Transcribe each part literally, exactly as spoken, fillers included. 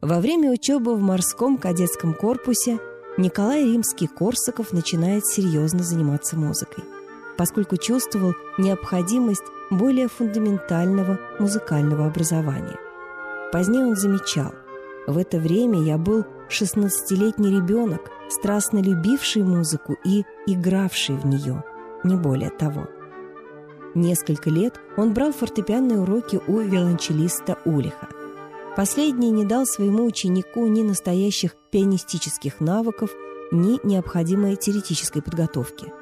Во время учебы в морском кадетском корпусе Николай Римский-Корсаков начинает серьезно заниматься музыкой, поскольку чувствовал необходимость более фундаментального музыкального образования. Позднее он замечал: в это время я был шестнадцатилетний ребенок, страстно любивший музыку и игравший в нее, не более того. Несколько лет он брал фортепианные уроки у виолончелиста Улиха. Последний не дал своему ученику ни настоящих пианистических навыков, ни необходимой теоретической подготовки.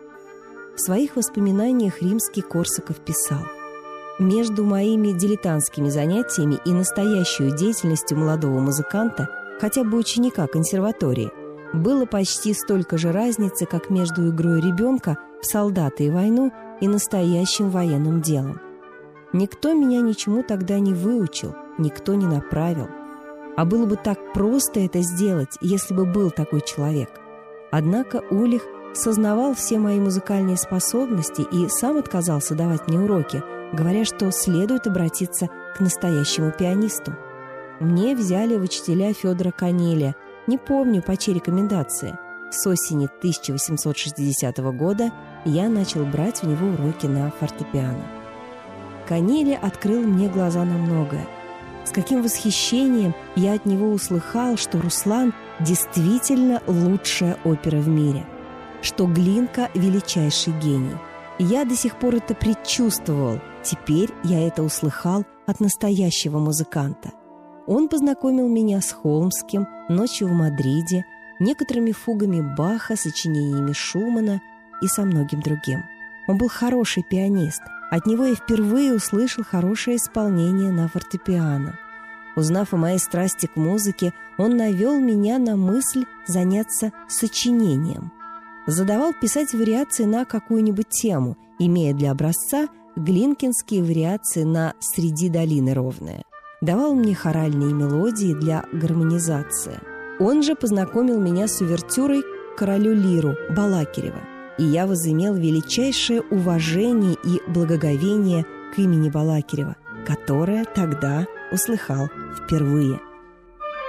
В своих воспоминаниях Римский-Корсаков писал: «Между моими дилетантскими занятиями и настоящей деятельностью молодого музыканта, хотя бы ученика консерватории, было почти столько же разницы, как между игрой ребенка в солдаты и войну и настоящим военным делом. Никто меня ничему тогда не выучил, никто не направил. А было бы так просто это сделать, если бы был такой человек. Однако Улих сознавал все мои музыкальные способности и сам отказался давать мне уроки, говоря, что следует обратиться к настоящему пианисту. Мне взяли в учителя Федора Канелия, не помню по чьей рекомендации. С осени тысяча восемьсот шестидесятого года я начал брать у него уроки на фортепиано. Канелия открыл мне глаза на многое. С каким восхищением я от него услыхал, что Руслан действительно лучшая опера в мире, что Глинка – величайший гений. Я до сих пор это предчувствовал, теперь я это услыхал от настоящего музыканта. Он познакомил меня с Холмским, «Ночью в Мадриде», некоторыми фугами Баха, сочинениями Шумана и со многим другим. Он был хороший пианист. От него я впервые услышал хорошее исполнение на фортепиано. Узнав о моей страсти к музыке, он навел меня на мысль заняться сочинением. Задавал писать вариации на какую-нибудь тему, имея для образца глинкинские вариации на «Среди долины ровная». Давал мне хоральные мелодии для гармонизации. Он же познакомил меня с увертюрой к «Королю Лиру» Балакирева, и я возымел величайшее уважение и благоговение к имени Балакирева, которое тогда услыхал впервые.